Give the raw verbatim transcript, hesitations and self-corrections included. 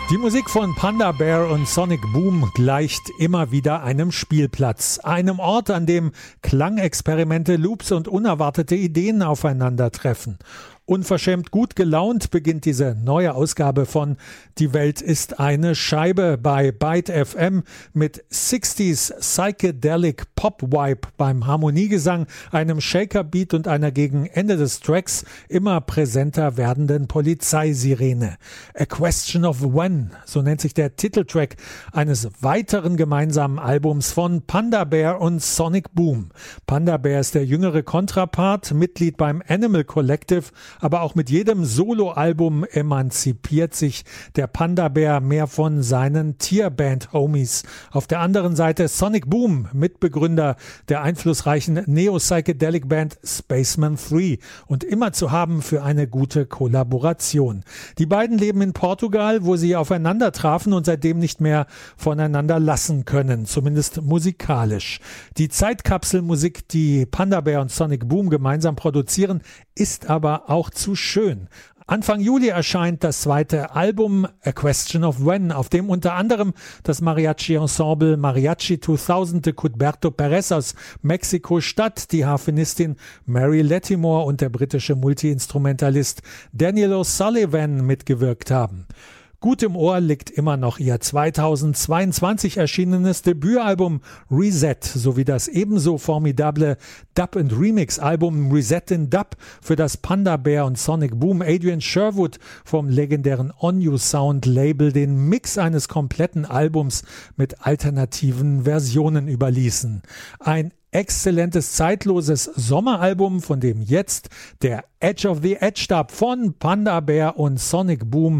Die Musik von Panda Bear und Sonic Boom gleicht immer wieder einem Spielplatz, einem Ort, an dem Klangexperimente, Loops und unerwartete Ideen aufeinandertreffen. Unverschämt gut gelaunt beginnt diese neue Ausgabe von Die Welt ist eine Scheibe bei Byte F M mit sechziger Psychedelic Pop Vibe beim Harmoniegesang, einem Shaker-Beat und einer gegen Ende des Tracks immer präsenter werdenden Polizeisirene. A Question of When, so nennt sich der Titeltrack eines weiteren gemeinsamen Albums von Panda Bear und Sonic Boom. Panda Bear ist der jüngere Kontrapart, Mitglied beim Animal Collective, aber auch mit jedem Soloalbum emanzipiert sich der Panda Bear mehr von seinen Tierband-Homies. Auf der anderen Seite Sonic Boom, Mitbegründer der einflussreichen Neo-Psychedelic-Band Spaceman drei und immer zu haben für eine gute Kollaboration. Die beiden leben in Portugal, wo sie aufeinander trafen und seitdem nicht mehr voneinander lassen können, zumindest musikalisch. Die Zeitkapselmusik, die Panda Bear und Sonic Boom gemeinsam produzieren, ist aber auch zu schön. Anfang Juli erscheint das zweite Album A Question of When, auf dem unter anderem das Mariachi-Ensemble Mariachi zweitausend de Cuthberto Perez aus Mexiko-Stadt, die Harfenistin Mary Latimore und der britische Multiinstrumentalist Daniel O'Sullivan mitgewirkt haben. Gut im Ohr liegt immer noch ihr zweitausendzweiundzwanzig erschienenes Debütalbum Reset sowie das ebenso formidable Dub- and Remix-Album Reset in Dub, für das Panda Bear und Sonic Boom Adrian Sherwood vom legendären On You Sound Label den Mix eines kompletten Albums mit alternativen Versionen überließen. Ein exzellentes, zeitloses Sommeralbum, von dem jetzt der Edge of the Edge Dub von Panda Bear und Sonic Boom